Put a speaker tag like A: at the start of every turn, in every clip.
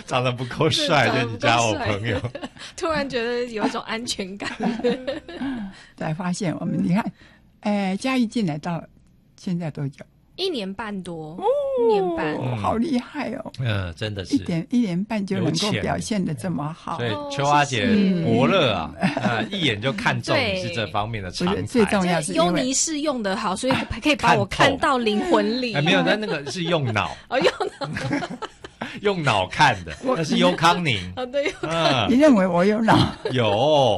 A: 长得不够帅就你加我朋友。
B: 突然觉得有一种安全感。
C: 才发现我们你看，嘉义进来到现在多久
B: ？1年半多，1年半，
C: 好厉害哦！
A: 真的是
C: 一年半就能够表现得这么好，
A: 所以秋花姐伯乐啊，一眼就看中你是这方面的长才。
C: 最重要是
B: 尤尼是用得好，所以可以把我看到灵魂里。
A: 没有，但那个是用脑
B: 用脑。
A: 用脑看的，那是尤康宁。
B: 对，
C: 你认为我有脑？
A: 有。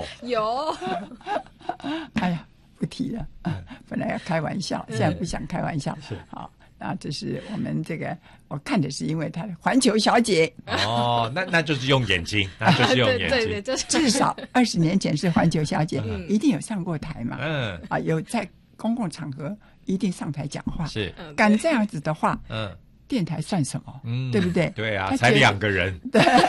C: 哎呀，不提了。本来要开玩笑，现在不想开玩笑。是好，那这是我们这个，我看的是因为她的环球小姐。
A: 那就是用眼睛，那就是用眼睛。
B: 对，
C: 至少20年前是环球小姐，一定有上过台嘛。有在公共场合一定上台讲话。是，敢这样子的话，电台算什么？对不对？
A: 对啊，才2个人。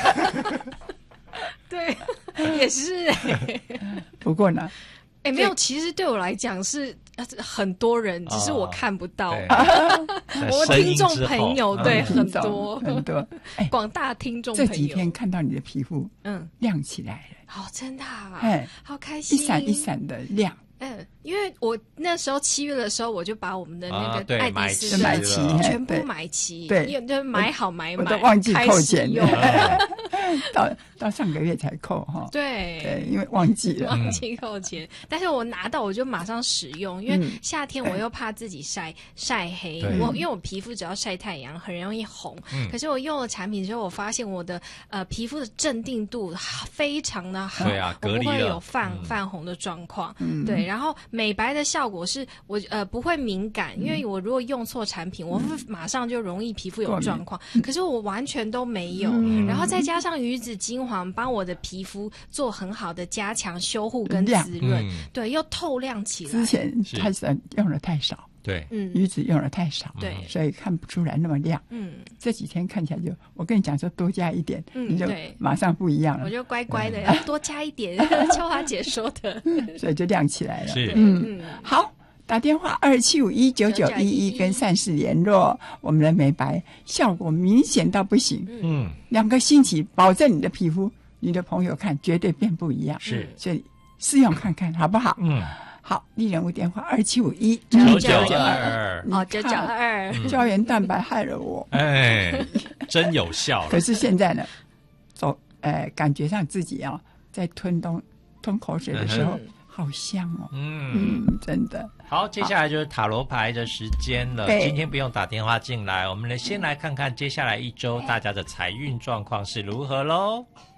B: 对，也是。
C: 不过呢，
B: 没有，其实对我来讲是很多人，只是我看不到。我听众朋友对很多，广大听众朋友。
C: 这几天看到你的皮肤，亮起来了。
B: 真的啊，好开
C: 一
B: 心，
C: 闪一闪的亮。
B: 因为我那时候7月的时候，我就把我们的那个爱迪斯
C: 买齐，
B: 全部买齐，就买好买满，
C: 我都忘记扣钱了。到上个月才扣哈。
B: 对，
C: 因为忘记了，
B: 忘记扣钱。但是我拿到我就马上使用，因为夏天我又怕自己晒黑，因为我皮肤只要晒太阳很容易红。可是我用了产品之后，我发现我的皮肤的镇定度非常的好，我不会有泛红的状况。对，然后美白的效果是我不会敏感，因为我如果用错产品，我会马上就容易皮肤有状况。可是我完全都没有，然后再加上鱼子精华帮我的皮肤做很好的加强修护跟滋润，对，又透亮起来。
C: 之前开始用的太少，
A: 对，
C: 鱼子用的太少，
B: 对，
C: 所以看不出来那么亮。这几天看起来我跟你讲说多加一点，你就马上不一样了。
B: 我就乖乖的要多加一点，秋花姐说的，
C: 所以就亮起来了。
A: 是，
C: 好。打电话27519911跟善事联络，我们的美白效果明显到不行。2个星期保证你的皮肤，你的朋友看绝对变不一样。
A: 是，
C: 所以试用看看好不好？好，丽人无电话
A: 27519992。
B: 992。
C: 胶原蛋白害了我，
A: 真有效。
C: 可是现在呢，感觉上自己在吞口水的时候。好香哦，真的。
A: 好，接下来就是塔罗牌的时间了。今天不用打电话进来，我们先来看看接下来1周大家的财运状况是如何咯。